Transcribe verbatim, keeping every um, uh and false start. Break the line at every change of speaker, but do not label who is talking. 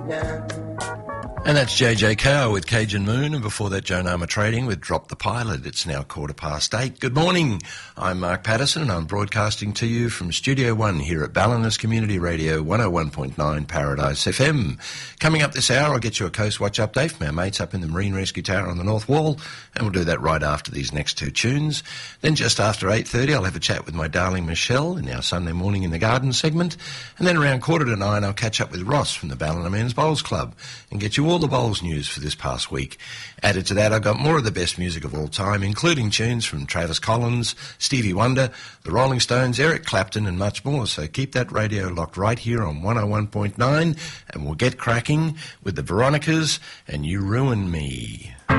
And that's J J Cow with Cajun Moon, and before that Joan Armour Trading with Drop the Pilot. It's now quarter past eight. Good morning. I'm Mark Patterson and I'm broadcasting to you from Studio One here at Ballyness Community Radio one oh one point nine Paradise F M. Coming up this hour, I'll get you a Coast Watch update from our mates up in the Marine Rescue Tower on the North Wall, and we'll do that right after these next two tunes. Then just after eight thirty, I'll have a chat with my darling Michelle in our Sunday Morning in the Garden segment, and then around quarter to nine, I'll catch up with Ross from the Ballina Men's Bowls Club and get you all the bowls news for this past week. Added to that, I've got more of the best music of all time, including tunes from Travis Collins, Stevie Wonder, the Rolling Stones, Eric Clapton, and much more. So keep that radio locked right here on one oh one point nine, and we'll get cracking with the Veronicas and You Ruin Me.